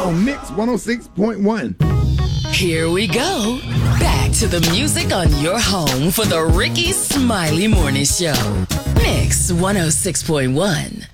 on Mix 106.1. Here we go. Back to the music on your home for the Ricky Smiley Morning Show. Mix 106.1.